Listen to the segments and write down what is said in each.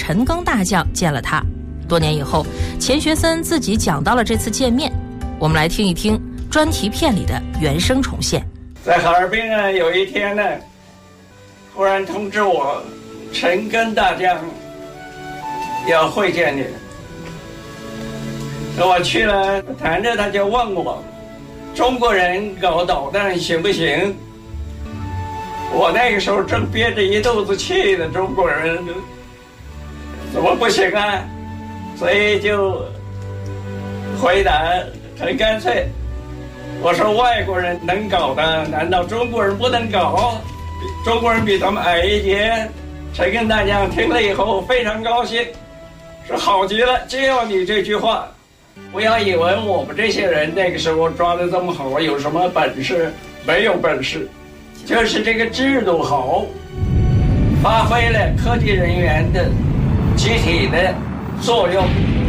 陈赓大将见了他。多年以后，钱学森自己讲到了这次见面，我们来听一听专题片里的原声重现。 在哈尔滨呢，有一天呢，忽然通知我，陈赓大将要会见你。我去了，谈着他就问我，中国人搞导弹行不行？我那个时候正憋着一肚子气呢，中国人怎么不行啊？所以就回答很干脆，我说外国人能搞的，难道中国人不能搞？中国人比他们矮一截。陈赓大将听了以后非常高兴，说好极了，就要你这句话。不要以为我们这些人那个时候抓得这么好，有什么本事？没有本事，就是这个制度好，发挥了科技人员的集体的作用。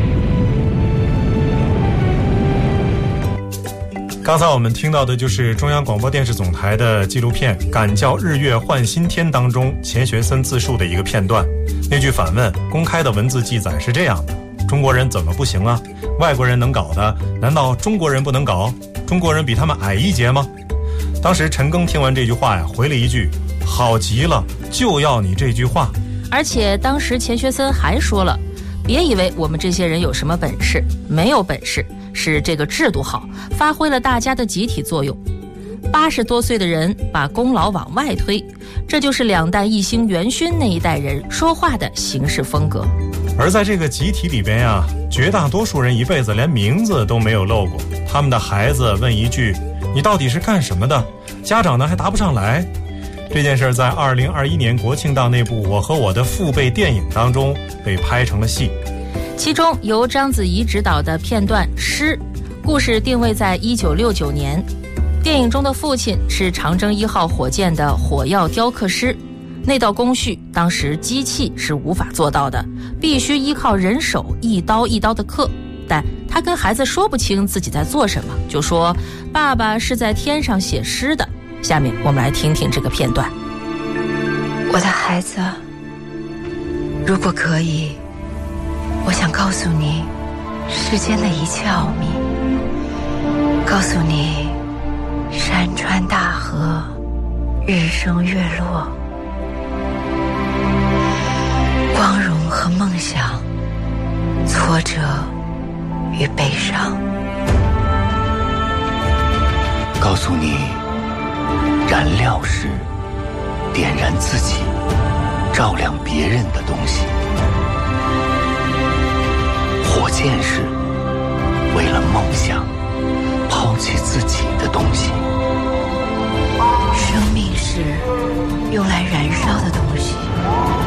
刚才我们听到的就是中央广播电视总台的纪录片《敢叫日月换新天》当中钱学森自述的一个片段。那句反问公开的文字记载是这样的：中国人怎么不行啊？外国人能搞的，难道中国人不能搞？中国人比他们矮一截吗？当时陈赓听完这句话呀，回了一句：好极了，就要你这句话。 而且当时钱学森还说了，别以为我们这些人有什么本事，没有本事，是这个制度好，发挥了大家的集体作用。80多岁的人把功劳往外推，这就是两弹一星元勋那一代人说话的行事风格。 而在这个集体里边呀，绝大多数人一辈子连名字都没有露过，他们的孩子问一句你到底是干什么的，家长呢还答不上来。这件事在2021年国庆档那部《我和我的父辈》电影当中被拍成了戏， 其中由章子怡执导的片段《师》，故事定位在1969年。电影中的父亲是长征1号火箭的火药雕刻师，那道工序当时机器是无法做到的，必须依靠人手一刀一刀的刻。但他跟孩子说不清自己在做什么，就说爸爸是在天上写诗的。下面我们来听听这个片段。 我的孩子，如果可以，我想告诉你世间的一切奥秘，告诉你山川大河，日升月落，光荣和梦想，挫折与悲伤， 告诉你燃料是点燃自己，照亮别人的东西，火箭是为了梦想抛弃自己的东西， 生命是用来燃烧的东西，